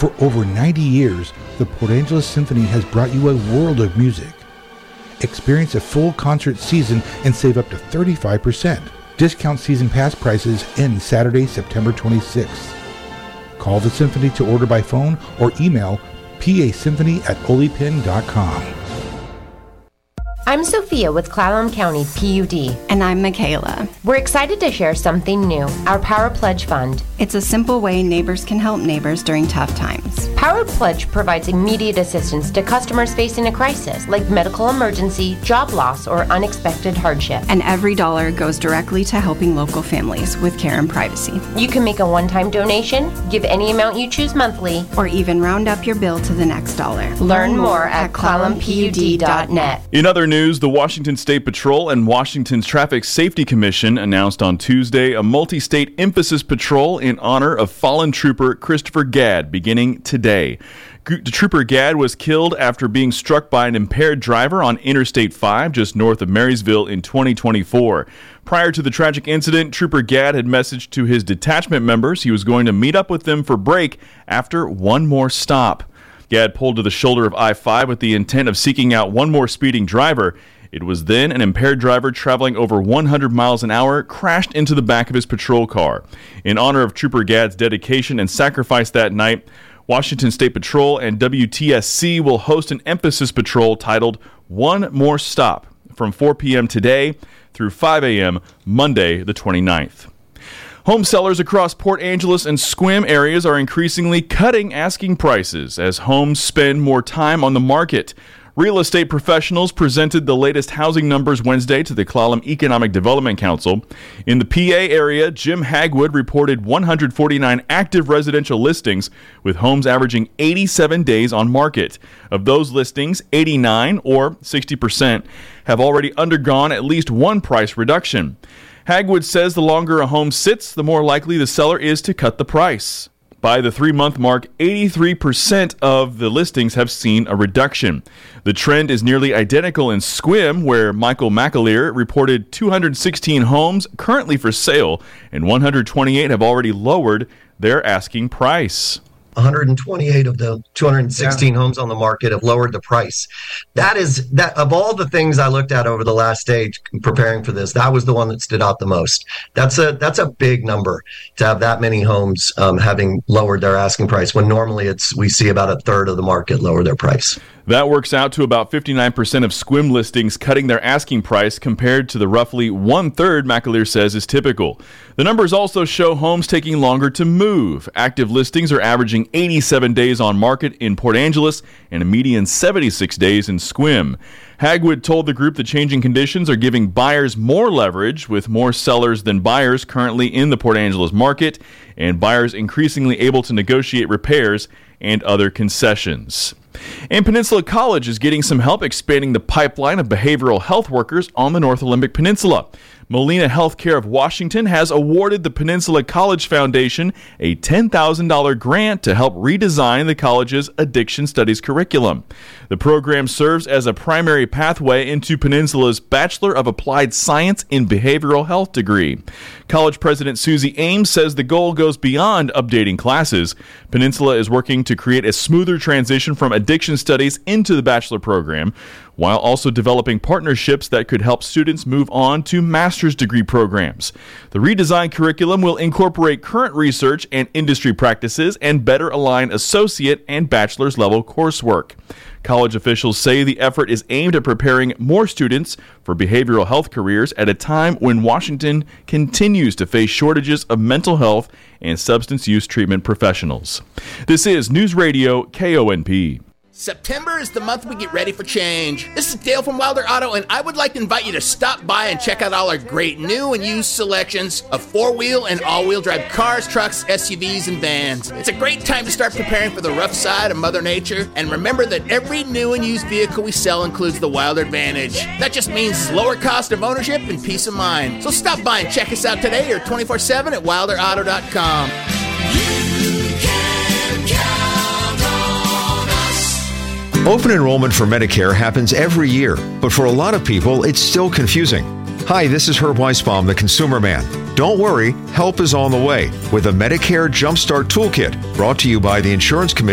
For over 90 years, the Port Angeles Symphony has brought you a world of music. Experience a full concert season and save up to 35%. Discount season pass prices end Saturday, September 26th. Call the Symphony to order by phone or email pasymphony@olypen.com. I'm Sophia with Clallam County PUD. And I'm Michaela. We're excited to share something new, our Power Pledge Fund. It's a simple way neighbors can help neighbors during tough times. Power Pledge provides immediate assistance to customers facing a crisis, like medical emergency, job loss, or unexpected hardship. And every dollar goes directly to helping local families with care and privacy. You can make a one-time donation, give any amount you choose monthly, or even round up your bill to the next dollar. Learn more at clallampud.net. In other news, the Washington State Patrol and Washington's Traffic Safety Commission announced on Tuesday a multi-state emphasis patrol in honor of fallen trooper Christopher Gadd beginning today. Trooper Gadd was killed after being struck by an impaired driver on Interstate 5 just north of Marysville in 2024. Prior to the tragic incident, Trooper Gadd had messaged to his detachment members he was going to meet up with them for break after one more stop. Gadd pulled to the shoulder of I-5 with the intent of seeking out one more speeding driver. It was then an impaired driver traveling over 100 miles an hour crashed into the back of his patrol car. In honor of Trooper Gadd's dedication and sacrifice that night, Washington State Patrol and WTSC will host an emphasis patrol titled One More Stop from 4 p.m. today through 5 a.m. Monday the 29th. Home sellers across Port Angeles and Sequim areas are increasingly cutting asking prices as homes spend more time on the market. Real estate professionals presented the latest housing numbers Wednesday to the Clallam Economic Development Council. In the PA area, Jim Hagwood reported 149 active residential listings, with homes averaging 87 days on market. Of those listings, 89, or 60%, have already undergone at least one price reduction. Hagwood says the longer a home sits, the more likely the seller is to cut the price. By the 3-month mark, 83% of the listings have seen a reduction. The trend is nearly identical in Sequim, where Michael McAleer reported 216 homes currently for sale, and 128 have already lowered their asking price. 128 of the 216 homes on the market have lowered the price. That of all the things I looked at over the last day preparing for this, that was the one that stood out the most. That's a big number to have that many homes having lowered their asking price, when normally we see about a third of the market lower their price. That works out to about 59% of Sequim listings cutting their asking price, compared to the roughly one-third McAleer says is typical. The numbers also show homes taking longer to move. Active listings are averaging 87 days on market in Port Angeles and a median 76 days in Sequim. Hagwood told the group the changing conditions are giving buyers more leverage, with more sellers than buyers currently in the Port Angeles market, and buyers increasingly able to negotiate repairs and other concessions. And Peninsula College is getting some help expanding the pipeline of behavioral health workers on the North Olympic Peninsula. Molina Healthcare of Washington has awarded the Peninsula College Foundation a $10,000 grant to help redesign the college's addiction studies curriculum. The program serves as a primary pathway into Peninsula's Bachelor of Applied Science in Behavioral Health degree. College President Susie Ames says the goal goes beyond updating classes. Peninsula is working to create a smoother transition from addiction studies into the bachelor program, while also developing partnerships that could help students move on to master's degree programs. The redesigned curriculum will incorporate current research and industry practices and better align associate and bachelor's level coursework. College officials say the effort is aimed at preparing more students for behavioral health careers at a time when Washington continues to face shortages of mental health and substance use treatment professionals. This is News Radio KONP. September is the month we get ready for change. This is Dale from Wilder Auto, and I would like to invite you to stop by and check out all our great new and used selections of 4-wheel and all-wheel drive cars, trucks, SUVs, and vans. It's a great time to start preparing for the rough side of Mother Nature, and remember that every new and used vehicle we sell includes the Wilder Advantage. That just means lower cost of ownership and peace of mind. So stop by and check us out today or 24/7 at wilderauto.com. Open enrollment for Medicare happens every year, but for a lot of people, it's still confusing. Hi, this is Herb Weisbaum, the Consumer Man. Don't worry, help is on the way with a Medicare Jumpstart Toolkit, brought to you by the Insurance Commission